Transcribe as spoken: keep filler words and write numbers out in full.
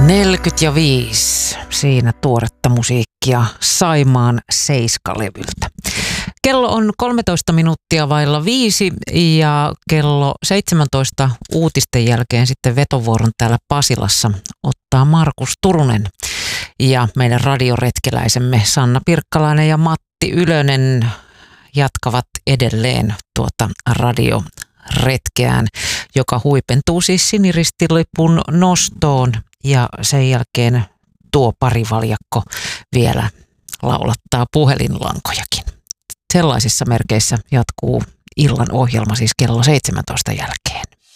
neljäkymmentäviisi. Siinä tuoretta musiikkia Saimaan Seiska-levyltä. Kello on kolmetoista minuuttia vailla viisi ja kello seitsemäntoista uutisten jälkeen sitten vetovuoron täällä Pasilassa ottaa Markus Turunen. Ja meidän radioretkeläisemme Sanna Pirkkalainen ja Matti Ylönen jatkavat edelleen tuota radioretkeään, joka huipentuu siis siniristilipun nostoon. Ja sen jälkeen tuo parivaljakko vielä laulattaa puhelinlankojakin. Sellaisissa merkeissä jatkuu illan ohjelma siis kello seitsemäntoista jälkeen.